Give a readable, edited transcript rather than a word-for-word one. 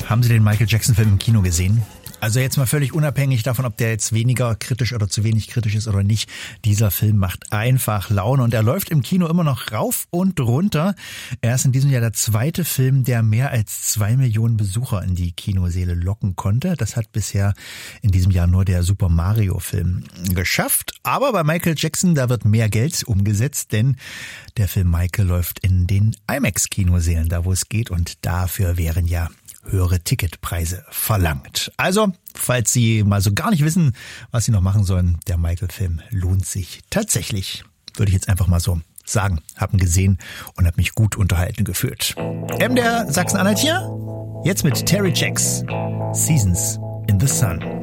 Haben Sie den Michael Jackson-Film im Kino gesehen? Also jetzt mal völlig unabhängig davon, ob der jetzt weniger kritisch oder zu wenig kritisch ist oder nicht. Dieser Film macht einfach Laune und er läuft im Kino immer noch rauf und runter. Er ist in diesem Jahr der zweite Film, der mehr als 2 Millionen Besucher in die Kinosäle locken konnte. Das hat bisher in diesem Jahr nur der Super Mario-Film geschafft. Aber bei Michael Jackson, da wird mehr Geld umgesetzt, denn der Film Michael läuft in den IMAX-Kinosälen, da wo es geht. Und dafür wären ja höhere Ticketpreise verlangt. Also, falls Sie mal so gar nicht wissen, was Sie noch machen sollen, der Michael-Film lohnt sich tatsächlich. Würde ich jetzt einfach mal so sagen. Hab ihn gesehen und hab mich gut unterhalten gefühlt. MDR Sachsen-Anhalt hier. Jetzt mit Terry Jacks. Seasons in the Sun.